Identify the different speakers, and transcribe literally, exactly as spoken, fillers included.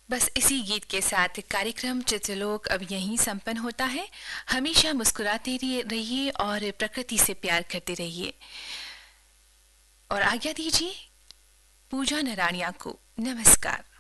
Speaker 1: बस इसी गीत के साथ कार्यक्रम चित्रलोक अब यहीं संपन्न होता है। हमेशा मुस्कुराते रहिए और प्रकृति से प्यार करते रहिए और आज्ञा दीजिए पूजा नराणिया को। नमस्कार।